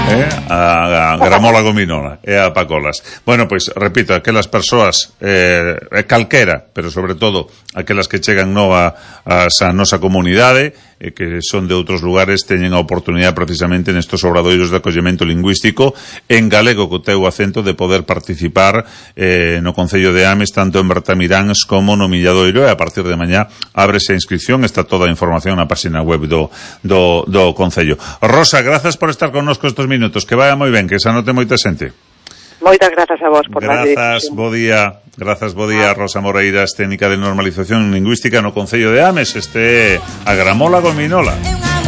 a Gramola Gominola e a Pacolas. Bueno, pois, repito, aquelas persoas calquera, pero sobre todo aquelas que chegan nova a nosa comunidade e que son de outros lugares, teñen a oportunidade precisamente nestos obradoiros de acollemento lingüístico en galego co teu acento de poder participar no Concello de Ames, tanto en Bertamiráns como no Milladoiro, e a partir de mañá ábrese a inscripción, está toda a información na página web do Concello. Rosa, grazas por estar connosco estes minutos, que vaya moi ben, que se anote moita xente. Moitas grazas a vos por dar Grazas, bo día. Grazas, bo día, Rosa Moreiras, técnica de normalización lingüística no Concello de Ames, a Gramola Gominola.